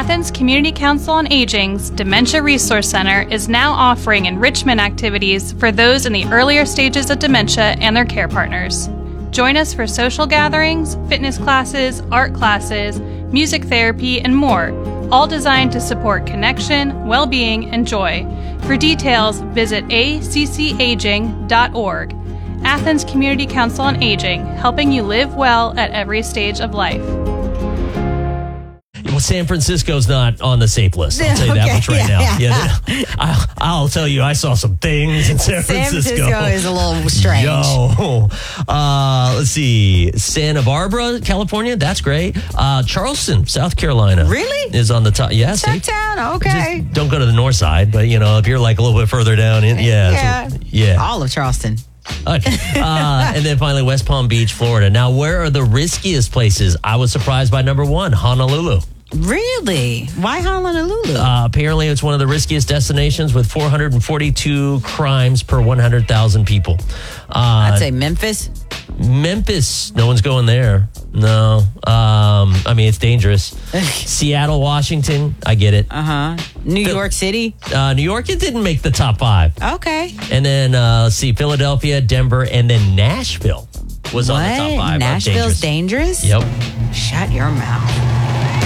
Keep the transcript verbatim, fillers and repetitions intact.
Athens Community Council on Aging's Dementia Resource Center is now offering enrichment activities for those in the earlier stages of dementia and their care partners. Join us for social gatherings, fitness classes, art classes, music therapy, and more, all designed to support connection, well-being, and joy. For details, visit a c c aging dot org. Athens Community Council on Aging, helping you live well at every stage of life. Well, San Francisco's not on the safe list. I'll tell you Okay, that much right yeah, now. yeah. Yeah, I'll, I'll tell you, I saw some things in San San Francisco. Francisco is a little strange. Yo, uh, let's see, Santa Barbara, California. That's great. Uh, Charleston, South Carolina. Really? Is on the top. Yeah, see? Town, okay. Just don't go to the north side, but you know, if you're like a little bit further down, in, yeah, Yeah. so- yeah. All of Charleston. Okay. Uh, and then finally, West Palm Beach, Florida. Now, where are the riskiest places? I was surprised by number one, Honolulu. Really? Why Honolulu? Uh, apparently, it's one of the riskiest destinations with four hundred forty-two crimes per one hundred thousand people. Uh, I'd say Memphis. Memphis, no one's going there. No. Um, I mean, it's dangerous. Seattle, Washington, I get it. Uh-huh. New York City. Uh, New York, it didn't make the top five. Okay. And then, uh, let's see, Philadelphia, Denver, and then Nashville was What? on the top five. Nashville's dangerous? Yep. Shut your mouth.